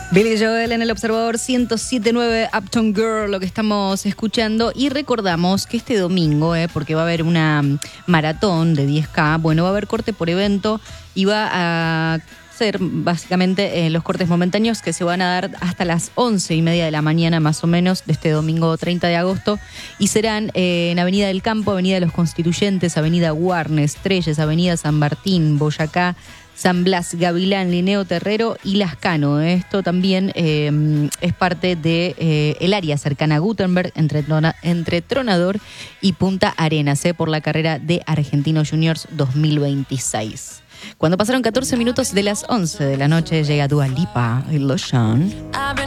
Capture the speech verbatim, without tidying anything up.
Billy Joel en el Observador ciento siete punto nueve, Uptown Girl, lo que estamos escuchando. Y recordamos que este domingo, eh, porque va a haber una maratón de diez K, bueno, va a haber corte por evento y va a ser básicamente eh, los cortes momentáneos que se van a dar hasta las once y media de la mañana más o menos de este domingo treinta de agosto y serán eh, en Avenida del Campo, Avenida de los Constituyentes, Avenida Warnes, Trelles, Avenida San Martín, Boyacá, San Blas, Gavilán, Linneo Terrero y Lascano. Esto también eh, es parte de eh, el área cercana a Gutenberg, entre, entre Tronador y Punta Arenas, eh, por la carrera de Argentinos Juniors dos mil veintiséis. Cuando pasaron catorce minutos de las once de la noche, llega Dua Lipa y Lotion.